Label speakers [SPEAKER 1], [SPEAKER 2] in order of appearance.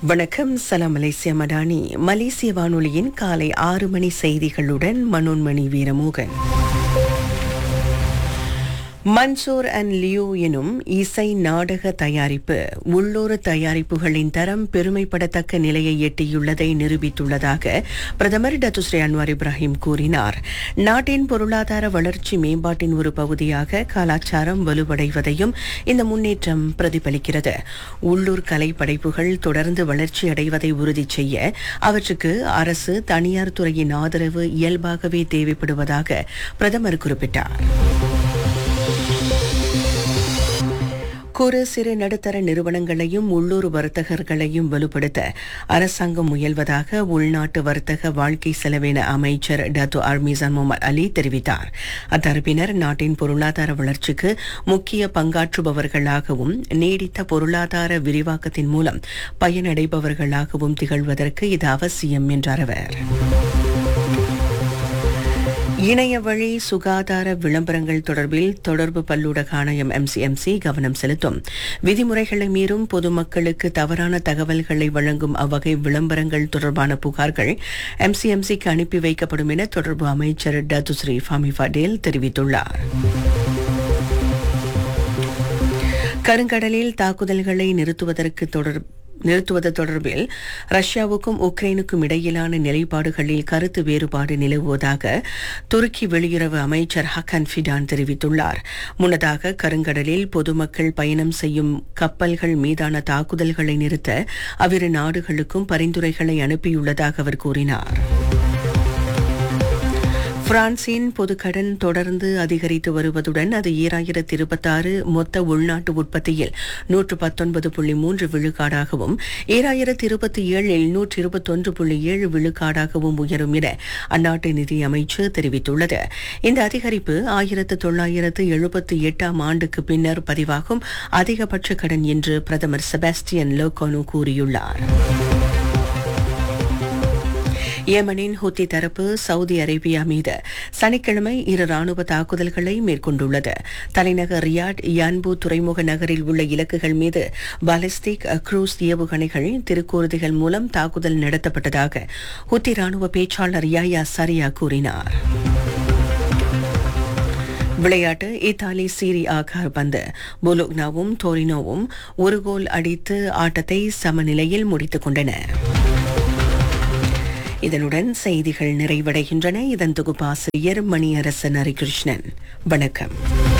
[SPEAKER 1] வணக்கம். சலாம் மலேசியா மடானி. மலேசிய வானொலியின் காலை 6 மணி செய்திகளுடன் மனோன்மணி வீரமோகன். மன்சூர் அண்ட் லியூ எனும் இசை நாடக தயாரிப்பு உள்ளூர் தயாரிப்புகளின் தரம் பெருமைப்படத்தக்க நிலையை எட்டியுள்ளதை நிரூபித்துள்ளதாக பிரதமர் டத்துஸ்ரீ அன்வார் இப்ராஹிம் கூறினார். நாட்டின் பொருளாதார வளர்ச்சி மேம்பாட்டின் ஒரு பகுதியாக கலாச்சாரம் வலுவடைவதையும் இந்த முன்னேற்றம் பிரதிபலிக்கிறது. உள்ளூர் கலை படைப்புகள் தொடர்ந்து வளர்ச்சி அடைவதை உறுதி செய்ய அவற்றுக்கு அரசு, தனியார் துறையின் ஆதரவு இயல்பாகவே தேவைப்படுவதாக பிரதமர் குறிப்பிட்டார். குறு சிறு நடுத்தர நிறுவனங்களையும் உள்ளூர் வர்த்தகர்களையும் வலுப்படுத்த அரசாங்கம் முயல்வதாக உள்நாட்டு வர்த்தக வாழ்க்கை செலவின அமைச்சர் டத்து அர்மிசான் முகமது அலி தெரிவித்தார். அத்தரப்பினர் நாட்டின் பொருளாதார வளர்ச்சிக்கு முக்கிய பங்காற்றுபவர்களாகவும் நீடித்த பொருளாதார விரிவாக்கத்தின் மூலம் பயனடைபவர்களாகவும் திகழ்வதற்கு இது அவசியம் என்றார் அவர். இணைய வழி சுகாதார விளம்பரங்கள் தொடர்பில் தொடர்பு பல்லூடக ஆணையம் MCMC கவனம் செலுத்தும். விதிமுறைகளை மீறும் பொதுமக்களுக்கு தவறான தகவல்களை வழங்கும் அவ்வகை விளம்பரங்கள் தொடர்பான புகார்கள் MCMCக்கு அனுப்பி வைக்கப்படும் என தொடர்பு அமைச்சர் டத்துஸ்ரீ ஃபாமி ஃபடேல் தெரிவித்துள்ளார். கருங்கடலில் தாக்குதல்களை நிறுத்துவது தொடர்பில் ரஷ்யாவுக்கும் உக்ரைனுக்கும் இடையிலான நிலைப்பாடுகளில் கருத்து வேறுபாடு நிலவுவதாக துருக்கி வெளியுறவு அமைச்சர் ஹக்கன் ஃபிடான் தெரிவித்துள்ளார். முன்னதாக கருங்கடலில் பொதுமக்கள் பயணம் செய்யும் கப்பல்கள் மீதான தாக்குதல்களை நிறுத்த அவ்விரு நாடுகளுக்கும் பரிந்துரைகளை அனுப்பியுள்ளதாக அவர் கூறினார். பிரான்சின் பொதுக்கடன் தொடர்ந்து அதிகரித்து வருவதுடன் அது 2026 மொத்த உள்நாட்டு உற்பத்தியில் 119.3 விழுக்காடாகவும் 2027 121.7 விழுக்காடாகவும் உயரும் என அந்நாட்டு நிதி அமைச்சு தெரிவித்துள்ளது. இந்த அதிகரிப்பு 1978 ஆண்டுக்கு பின்னர் பதிவாகும் அதிகபட்ச கடன் என்று பிரதமர் செபாஸ்டியன் லோகோனு கூறியுள்ளார். ஏமனின் ஹூத்தி தரப்பு சவுதி அரேபியா மீது சனிக்கிழமை 2 ராணுவ தாக்குதல்களை மேற்கொண்டுள்ளது. தலைநகர் ரியாட், யான்பு துறைமுக நகரில் உள்ள இலக்குகள் மீது பாலிஸ்டிக் குரூஸ் ஏவுகணைகள், திருக்கூறுதிகள் மூலம் தாக்குதல் நடத்தப்பட்டதாக ஹூத்தி ராணுவ பேச்சாளர் யாயா சரியா கூறினார். விளையாட்டு. இத்தாலி சீரி ஆ கால்பந்து பொலோக்னாவும் டோரினோவும் ஒரு கோல் அடித்து ஆட்டத்தை சமநிலையில் முடித்துக் கொண்டன. இதனுடன் செய்திகள் நிறைவடைகின்றன. இதன் தொகுப்பாசிரியர் மணியரசன் ஹரிகிருஷ்ணன். வணக்கம்.